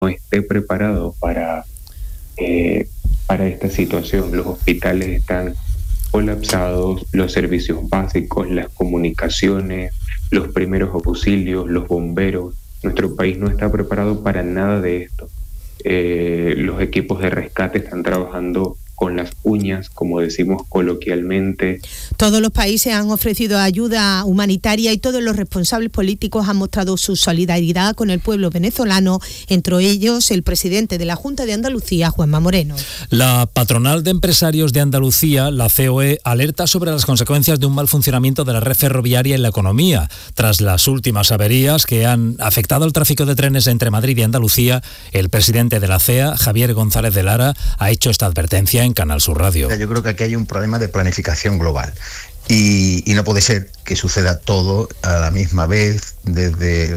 esté preparado para esta situación. Los hospitales están colapsados, los servicios básicos, las comunicaciones, los primeros auxilios, los bomberos. Nuestro país no está preparado para nada de esto. Los equipos de rescate están trabajando con las uñas, como decimos coloquialmente. Todos los países han ofrecido ayuda humanitaria y todos los responsables políticos han mostrado su solidaridad con el pueblo venezolano, entre ellos el presidente de la Junta de Andalucía, Juanma Moreno. La patronal de empresarios de Andalucía, la COE, alerta sobre las consecuencias de un mal funcionamiento de la red ferroviaria en la economía. Tras las últimas averías que han afectado el tráfico de trenes entre Madrid y Andalucía, el presidente de la CEA, Javier González de Lara, ha hecho esta advertencia en Canal Sur Radio. Yo creo que aquí hay un problema de planificación global y no puede ser que suceda todo a la misma vez desde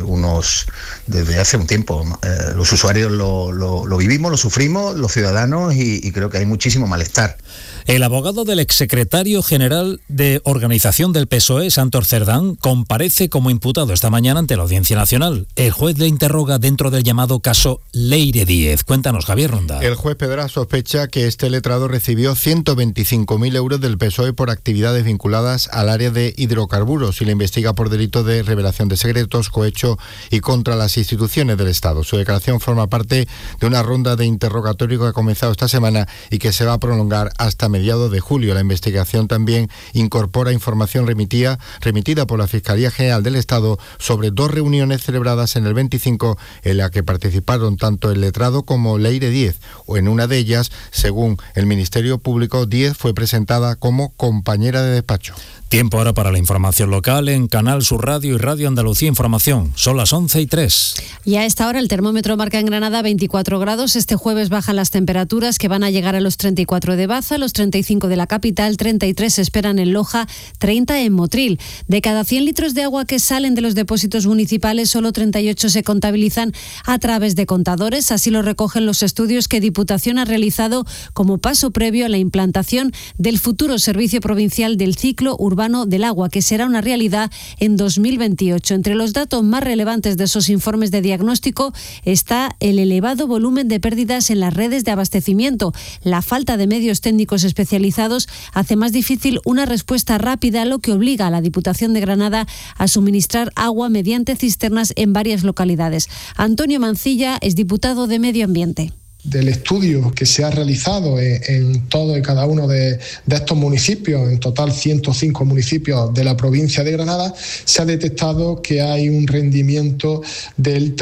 hace un tiempo. Los usuarios lo vivimos, lo sufrimos, los ciudadanos, y creo que hay muchísimo malestar. El abogado del exsecretario general de organización del PSOE, Santos Cerdán, comparece como imputado esta mañana ante la Audiencia Nacional. El juez le interroga dentro del llamado caso Leire Díez. Cuéntanos, Javier Ronda. El juez Pedra sospecha que este letrado recibió 125.000 euros del PSOE por actividades vinculadas al área de hidrocarburos y le investiga por delito de revelación de secretos, cohecho y contra las instituciones del Estado. Su declaración forma parte de una ronda de interrogatorio que ha comenzado esta semana y que se va a prolongar hasta mediados de julio. La investigación también incorpora información remitida por la Fiscalía General del Estado sobre 2 reuniones celebradas en el 25 en la que participaron tanto el letrado como Leire Díez, o en una de ellas, según el Ministerio Público, Díez fue presentada como compañera de despacho. Tiempo ahora para la información local en Canal Sur Radio y Radio Andalucía Información. Son las 11:03. Y a esta hora el termómetro marca en Granada 24 grados. Este jueves bajan las temperaturas que van a llegar a los 34 de Baza, los 35 de la capital, 33 se esperan en Loja, 30 en Motril. De cada 100 litros de agua que salen de los depósitos municipales, solo 38 se contabilizan a través de contadores. Así lo recogen los estudios que Diputación ha realizado como paso previo a la implantación del futuro Servicio Provincial del Ciclo Urbano del Agua, que será una realidad en 2028. Entre los datos más relevantes de esos informes de diagnóstico está el elevado volumen de pérdidas en las redes de abastecimiento. La falta de medios técnicos especializados hace más difícil una respuesta rápida, lo que obliga a la Diputación de Granada a suministrar agua mediante cisternas en varias localidades. Antonio Mancilla es diputado de Medio Ambiente. Del estudio que se ha realizado en todo y cada uno de estos municipios, en total 105 municipios de la provincia de Granada, se ha detectado que hay un rendimiento del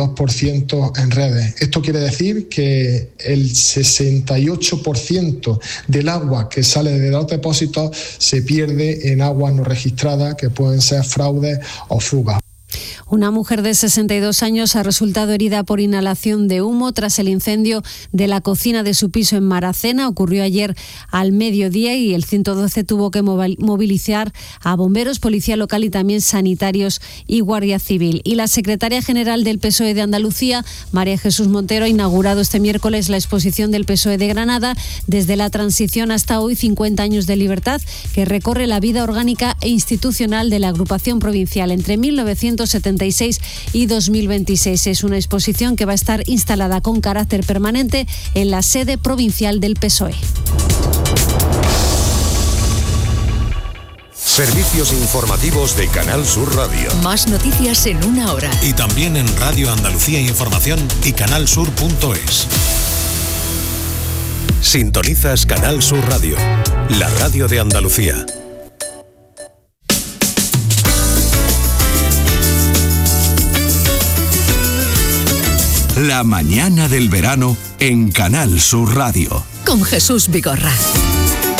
32% en redes. Esto quiere decir que el 68% del agua que sale de los depósitos se pierde en aguas no registradas, que pueden ser fraudes o fugas. Una mujer de 62 años ha resultado herida por inhalación de humo tras el incendio de la cocina de su piso en Maracena. Ocurrió ayer al mediodía y el 112 tuvo que movilizar a bomberos, policía local y también sanitarios y guardia civil. Y la secretaria general del PSOE de Andalucía, María Jesús Montero, ha inaugurado este miércoles la exposición del PSOE de Granada desde la transición hasta hoy, 50 años de libertad, que recorre la vida orgánica e institucional de la agrupación provincial entre 1976 y 2026. Es una exposición que va a estar instalada con carácter permanente en la sede provincial del PSOE. Servicios informativos de Canal Sur Radio. Más noticias en una hora. Y también en Radio Andalucía Información y canalsur.es. Sintonizas Canal Sur Radio, la radio de Andalucía. La mañana del verano en Canal Sur Radio. Con Jesús Vigorra.